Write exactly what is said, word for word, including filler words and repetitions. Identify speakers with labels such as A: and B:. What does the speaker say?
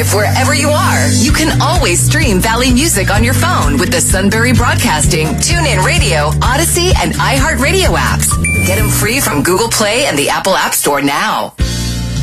A: live wherever you are. You can always stream Valley Music on your phone with the Sunbury Broadcasting, TuneIn Radio, Odyssey, and iHeartRadio apps. Get them free from Google Play and the Apple App Store now.